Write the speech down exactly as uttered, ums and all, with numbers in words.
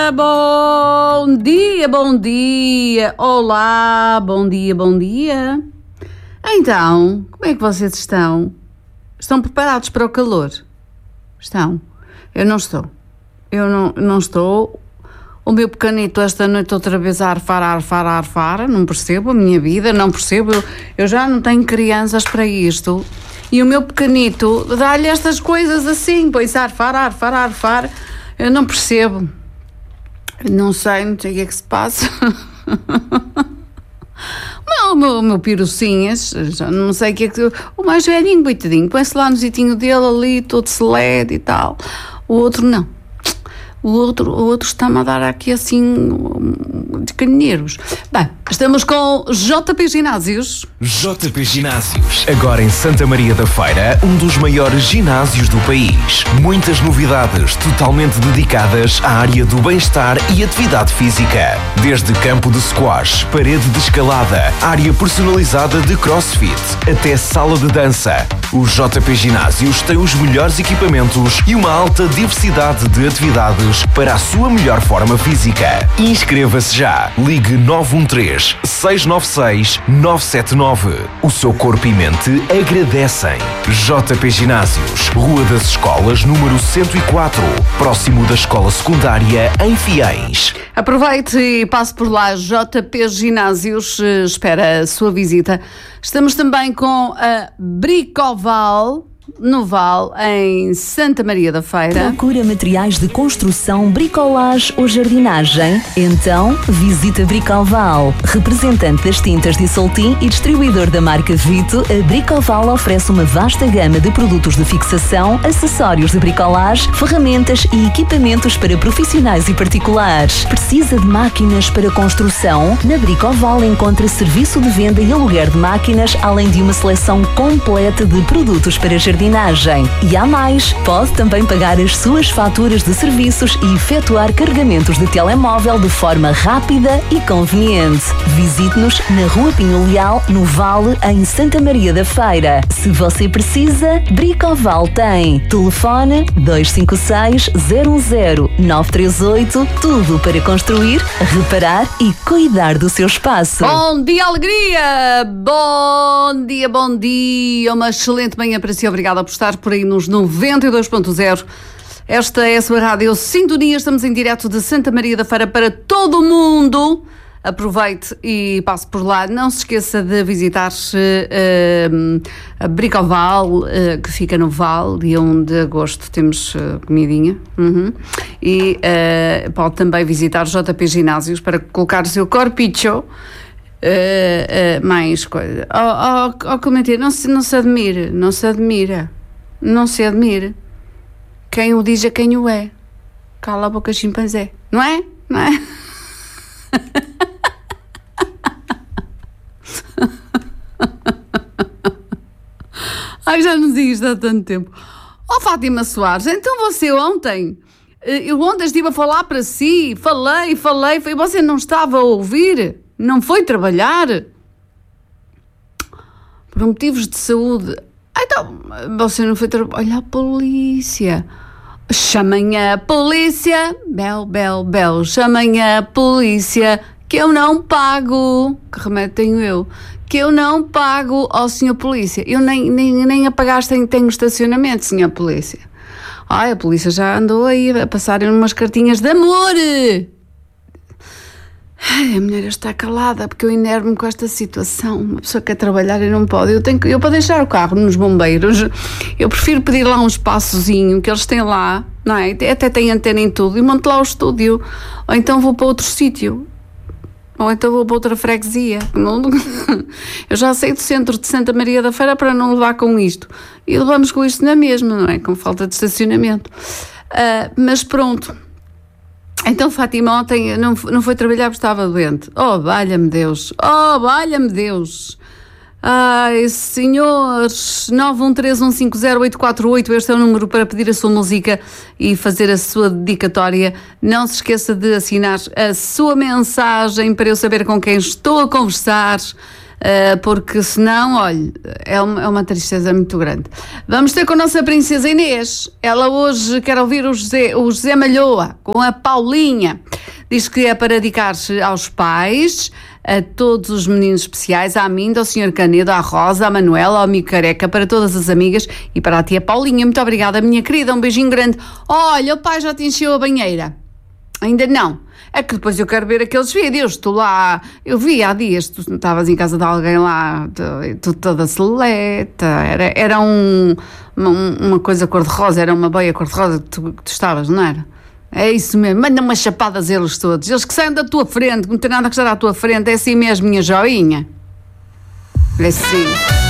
Ora, bom dia, bom dia. Olá, bom dia, bom dia. Então, como é que vocês estão? Estão preparados para o calor? Estão? Eu não estou. Eu não, não estou. O meu pequenito esta noite outra vez a arfar, a arfar, a arfar. Não percebo a minha vida, não percebo. Eu, eu já não tenho crianças para isto. E o meu pequenito dá-lhe estas coisas assim, pois a arfar, a arfar, a arfar. Eu não percebo. Não sei, não sei o que é que se passa. O meu, o meu pirocinhas, já não sei o que é que... O mais velhinho, coitadinho, põe-se lá no zitinho dele ali, todo celeste e tal. O outro não. O outro, o outro está-me a dar aqui assim de caneiros. Bem, estamos com J P Ginásios. J P Ginásios, agora em Santa Maria da Feira, um dos maiores ginásios do país. Muitas novidades totalmente dedicadas à área do bem-estar e atividade física. Desde campo de squash, parede de escalada, área personalizada de crossfit, até sala de dança. O J P Ginásios tem os melhores equipamentos e uma alta diversidade de atividades para a sua melhor forma física. Inscreva-se já. Ligue nove um três, seis nove seis, nove sete nove. O seu corpo e mente agradecem. J P Ginásios, Rua das Escolas, número cento e quatro, próximo da Escola Secundária em Fiéis. Aproveite e passe por lá. J P Ginásios espera a sua visita. Estamos também com a Bricoval, no Val, em Santa Maria da Feira. Procura materiais de construção, bricolage ou jardinagem? Então, visita Bricoval. Representante das tintas Dissoltin e distribuidor da marca Vito, a Bricoval oferece uma vasta gama de produtos de fixação, acessórios de bricolage, ferramentas e equipamentos para profissionais e particulares. Precisa de máquinas para construção? Na Bricoval encontra serviço de venda e aluguer de máquinas, além de uma seleção completa de produtos para jardinagem. E há mais, pode também pagar as suas faturas de serviços e efetuar carregamentos de telemóvel de forma rápida e conveniente. Visite-nos na Rua Pinho Leal, no Vale, em Santa Maria da Feira. Se você precisa, Bricoval tem. Telefone dois cinco seis, zero um zero, nove três oito, tudo para construir, reparar e cuidar do seu espaço. Bom dia, alegria! Bom dia, bom dia! Uma excelente manhã para si. Obrigada por estar por aí nos noventa e dois ponto zero. Esta é a sua rádio Sintonia. Estamos em direto de Santa Maria da Feira para todo o mundo. Aproveite e passe por lá. Não se esqueça de visitar uh, a Bricoval, uh, que fica no Val, dia um de agosto. Temos uh, comidinha. Uhum. E uh, pode também visitar J P Ginásios para colocar o seu corpicho. Uh, uh, mais coisa. Oh, oh, oh, comentário, não se, não se admire, não se admira, não se admire. Quem o diz é quem o é. Cala a boca, chimpanzé. Não é? Não é? Ai, já nos diz isto há tanto tempo. Oh, Fátima Soares, então você ontem, eu ontem estive a falar para si, falei, falei, e você não estava a ouvir? Não foi trabalhar? Por motivos de saúde. Então, você não foi trabalhar? Olha a polícia. Chamem a polícia. Bel, bel, bel. Chamem a polícia. Que eu não pago. Que remédio tenho eu? Que eu não pago ao senhor polícia. Eu nem, nem, nem a pagar tenho, tenho estacionamento, senhor polícia. Ai, a polícia já andou aí a passarem umas cartinhas de amor. Ai, a mulher está calada porque eu enervo-me com esta situação. Uma pessoa quer trabalhar e não pode. Eu tenho que, eu para deixar o carro nos bombeiros, eu prefiro pedir lá um espaçozinho que eles têm lá, não é? Até tem antena em tudo e monto lá o estúdio. Ou então vou para outro sítio. Ou então vou para outra freguesia. Eu já saí do centro de Santa Maria da Feira para não levar com isto. E levamos com isto na mesma, não é? Com falta de estacionamento. Uh, mas pronto. Então Fátima ontem não, não foi trabalhar porque estava doente. Oh, valha-me Deus. Oh, valha-me Deus. Ai, senhores, nove um três um cinco zero oito quatro oito, este é o número para pedir a sua música e fazer a sua dedicatória. Não se esqueça de assinar a sua mensagem para eu saber com quem estou a conversar, porque senão, olha, é uma, é uma tristeza muito grande. Vamos ter com a nossa princesa Inês. Ela hoje quer ouvir o José, o José Malhoa com a Paulinha. Diz que é para dedicar-se aos pais, a todos os meninos especiais, à Minda, ao senhor Canedo, à Rosa, à Manuela, ao amigo Careca, para todas as amigas e para a tia Paulinha. Muito obrigada, minha querida, um beijinho grande. Olha, o pai já te encheu a banheira. Ainda não. É que depois eu quero ver aqueles vídeos. Tu lá, eu vi há dias, tu estavas em casa de alguém lá, tu, tu toda seleta, era, era um, uma, uma coisa cor-de-rosa, era uma boia cor-de-rosa que tu, que tu estavas, não era? É isso mesmo, manda umas chapadas eles todos, eles que saem da tua frente, que não tem nada a gostar à tua frente, é assim mesmo, minha joinha. É assim.